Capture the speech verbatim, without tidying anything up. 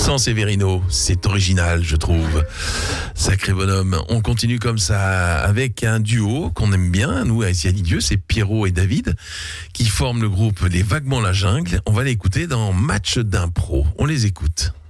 Sans Severino, c'est original, je trouve. Sacré bonhomme. On continue comme ça avec un duo qu'on aime bien, nous, à Dieu, c'est Pierrot et David, qui forment le groupe Les Vaguement la Jungle. On va l'écouter dans Match d'impro. On les écoute.